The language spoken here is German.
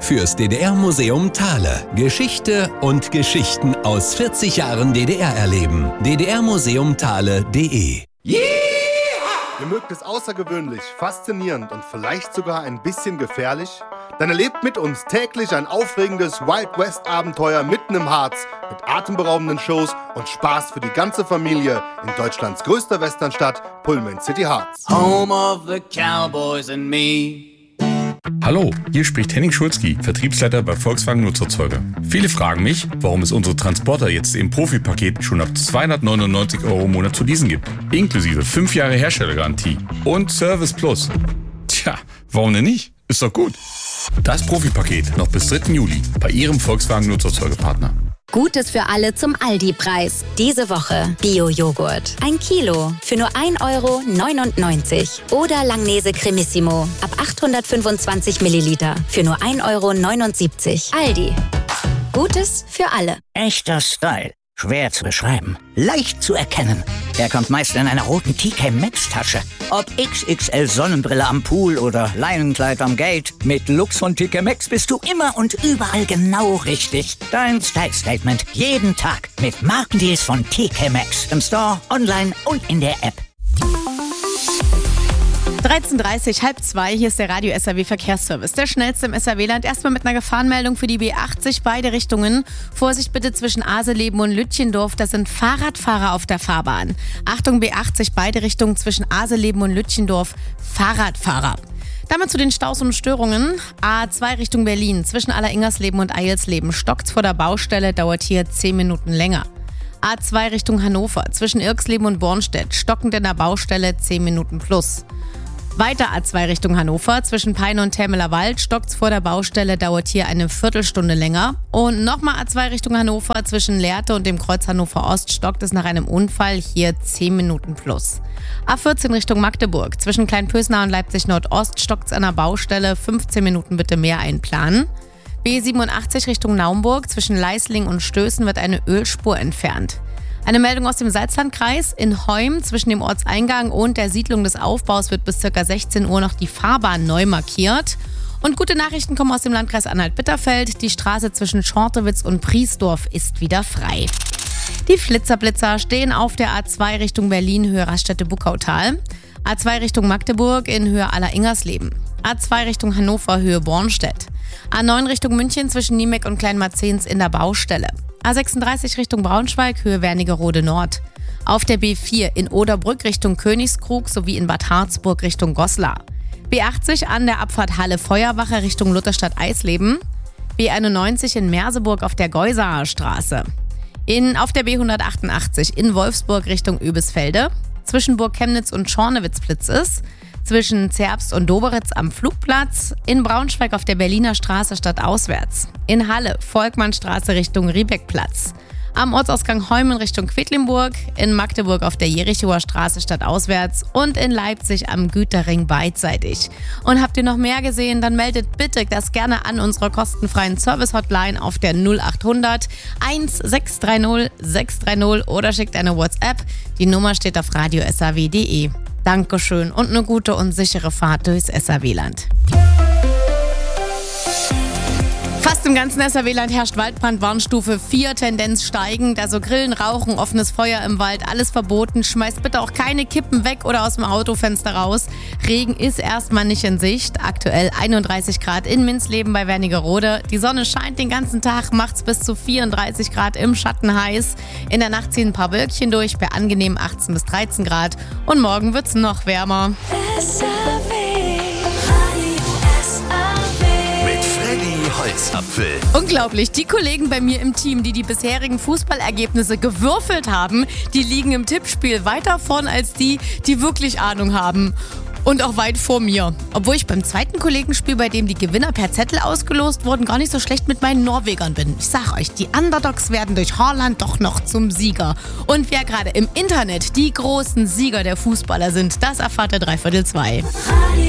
fürs DDR-Museum Thale. Geschichte und Geschichten aus 40 Jahren DDR erleben. ddrmuseumthale.de. Ihr mögt es außergewöhnlich, faszinierend und vielleicht sogar ein bisschen gefährlich? Dann erlebt mit uns täglich ein aufregendes Wild West Abenteuer mitten im Harz mit atemberaubenden Shows und Spaß für die ganze Familie in Deutschlands größter Westernstadt, Pullman City Harz. Home of the Cowboys and me. Hallo, hier spricht Henning Schulzki, Vertriebsleiter bei Volkswagen Nutzerzeuger. Viele fragen mich, warum es unsere Transporter jetzt im Profi-Paket schon ab 299 € im Monat zu leasen gibt. Inklusive 5 Jahre Herstellergarantie und Service Plus. Tja, warum denn nicht? Ist doch gut. Das Profi-Paket noch bis 3. Juli bei Ihrem Volkswagen Nutzerzeugerpartner. Gutes für alle zum Aldi-Preis. Diese Woche Bio-Joghurt. 1 Kilo für nur 1,99 € Oder Langnese Cremissimo ab 825 Milliliter für nur 1,79 €. Aldi. Gutes für alle. Echter Style. Schwer zu beschreiben. Leicht zu erkennen. Er kommt meist in einer roten TK Maxx Tasche. Ob XXL Sonnenbrille am Pool oder Leinenkleid am Gate. Mit Lux von TK Maxx bist du immer und überall genau richtig. Dein Style Statement jeden Tag mit Markendeals von TK Maxx. Im Store, online und in der App. 13:30, 1:30, hier ist der Radio SAW Verkehrsservice. Der schnellste im SAW-Land. Erstmal mit einer Gefahrenmeldung für die B80, beide Richtungen. Vorsicht bitte zwischen Aseleben und Lütchendorf, da sind Fahrradfahrer auf der Fahrbahn. Achtung, B80, beide Richtungen zwischen Aseleben und Lütchendorf, Fahrradfahrer. Damit zu den Staus und Störungen. A2 Richtung Berlin, zwischen Alleringersleben und Eilsleben. Stockt's vor der Baustelle, dauert hier 10 Minuten länger. A2 Richtung Hannover, zwischen Irksleben und Bornstedt. Stockend in der Baustelle, 10 Minuten plus. Weiter A2 Richtung Hannover, zwischen Peine und Tämeler Wald, stockt's vor der Baustelle, dauert hier eine Viertelstunde länger. Und nochmal A2 Richtung Hannover, zwischen Lehrte und dem Kreuz Hannover Ost, stockt es nach einem Unfall, hier 10 Minuten plus. A14 Richtung Magdeburg, zwischen Kleinpösnar und Leipzig Nordost, stockt's an der Baustelle, 15 Minuten bitte mehr einplanen. B87 Richtung Naumburg, zwischen Leisling und Stößen wird eine Ölspur entfernt. Eine Meldung aus dem Salzlandkreis. In Heum zwischen dem Ortseingang und der Siedlung des Aufbaus wird bis ca. 16 Uhr noch die Fahrbahn neu markiert. Und gute Nachrichten kommen aus dem Landkreis Anhalt-Bitterfeld. Die Straße zwischen Schortewitz und Priesdorf ist wieder frei. Die Flitzerblitzer stehen auf der A2 Richtung Berlin, Höhe Raststätte-Buckautal. A2 Richtung Magdeburg in Höhe Alleringersleben. A2 Richtung Hannover, Höhe Bornstedt. A9 Richtung München zwischen Niemeck und Kleinmarzens in der Baustelle. A36 Richtung Braunschweig, Höhe Wernigerode Nord. Auf der B4 in Oderbrück Richtung Königskrug sowie in Bad Harzburg Richtung Goslar. B80 an der Abfahrt Halle-Feuerwache Richtung Lutherstadt-Eisleben. B91 in Merseburg auf der Geusaer Straße. Auf der B188 in Wolfsburg Richtung Oebisfelde. Zwischen Burg Chemnitz und Schornewitz Blitzes. Zwischen Zerbst und Doberitz am Flugplatz, in Braunschweig auf der Berliner Straße stadtauswärts, in Halle Volkmannstraße Richtung Riebeckplatz, am Ortsausgang Heumen Richtung Quedlinburg, in Magdeburg auf der Jerichower Straße stadtauswärts und in Leipzig am Güterring beidseitig. Und habt ihr noch mehr gesehen, dann meldet bitte das gerne an unserer kostenfreien Service-Hotline auf der 0800 1630 630 oder schickt eine WhatsApp. Die Nummer steht auf radiosaw.de. Dankeschön und eine gute und sichere Fahrt durchs SAW-Land. Fast im ganzen SAW-Land herrscht Waldbrand, Warnstufe 4, Tendenz steigend. Also Grillen, Rauchen, offenes Feuer im Wald, alles verboten. Schmeißt bitte auch keine Kippen weg oder aus dem Autofenster raus. Regen ist erstmal nicht in Sicht. Aktuell 31 Grad in Minzleben bei Wernigerode. Die Sonne scheint den ganzen Tag, macht's bis zu 34 Grad im Schatten heiß. In der Nacht ziehen ein paar Wölkchen durch bei angenehm 18 bis 13 Grad. Und morgen wird's noch wärmer. Holzapfel. Unglaublich, die Kollegen bei mir im Team, die bisherigen Fußballergebnisse gewürfelt haben, die liegen im Tippspiel weiter vorn als die wirklich Ahnung haben. Und auch weit vor mir. Obwohl ich beim zweiten Kollegenspiel, bei dem die Gewinner per Zettel ausgelost wurden, gar nicht so schlecht mit meinen Norwegern bin. Ich sag euch, die Underdogs werden durch Haaland doch noch zum Sieger. Und wer gerade im Internet die großen Sieger der Fußballer sind, das erfahrt ihr 2:15.